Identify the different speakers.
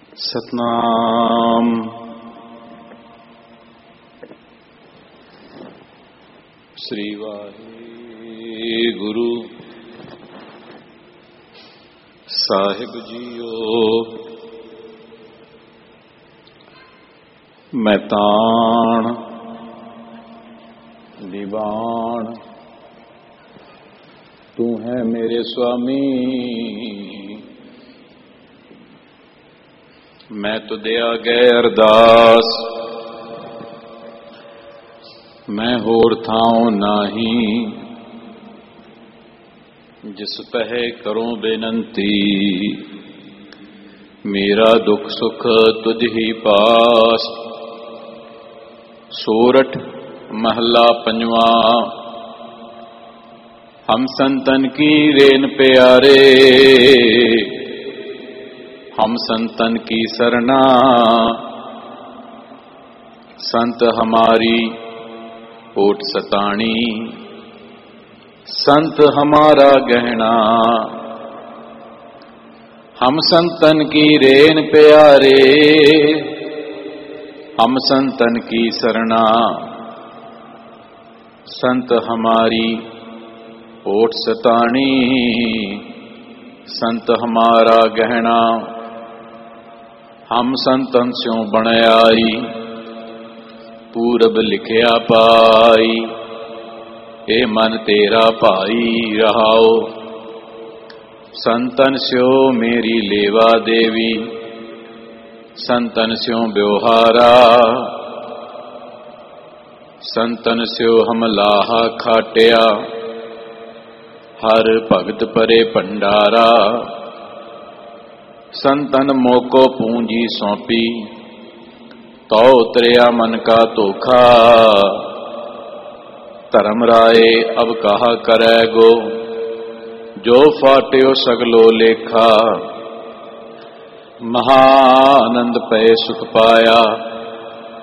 Speaker 1: ਸਤਨਾਮ। ਸ੍ਰੀ ਵਾਹਿਗੁਰੂ ਸਾਹਿਬ JIO. ਮੈਂ ਤਾਣ ਦੀਵਾਨ, ਤੂੰ ਹੈ ਮੇਰੇ ਸੁਆਮੀ। ਮੈਂ ਤੁਧੇ ਆਗੇ ਅਰਦਾਸ, ਮੈਂ ਹੋਰ ਥਾਉ ਨਾਹੀ। ਜਿਸ ਪਹਿ ਕਰੂੰ ਬੇਨੰਤੀ, ਮੇਰਾ ਦੁੱਖ ਸੁਖ ਤੁਝ ਹੀ ਪਾਸ। ਸੋਰਠ ਮਹੱਲਾ ਪੰਜਵਾਂ। ਹਮ ਸੰਤਨ ਕੀ ਰੇਨ ਪਿਆਰੇ, हम संतन की सरना। संत हमारी ओट सताणी, संत हमारा गहना। हम संतन की रेन प्यारे, हम संतन की सरना। संत हमारी ओट सताणी, संत हमारा गहना। हम संतन स्यों बणयाई, पूरब लिखिया पाई। ए मन तेरा भाई रहाओ, संतन स्यों मेरी लेवा देवी। संतन स्यों ब्योहारा, संतन स्यों हम लाहा खाटिया। हर भगत परे भंडारा, संतन मोको पूंजी सौंपी। तो उतरिया मन का धोखा, धर्म राय अब कहा करे गो। जो फाट्यो सगलो लेखा, महानंद पे सुख पाया।